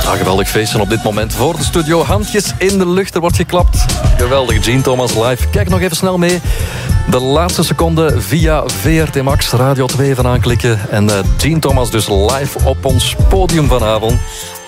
Geweldig feestje op dit moment voor de studio. Handjes in de lucht, er wordt geklapt. Geweldige Gene Thomas live. Kijk nog even snel mee. De laatste seconde via VRT Max, Radio 2 van aanklikken. En Gene Thomas dus live op ons podium vanavond.